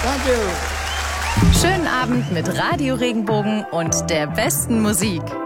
Thank you. Schönen Abend mit Radio Regenbogen und der besten Musik.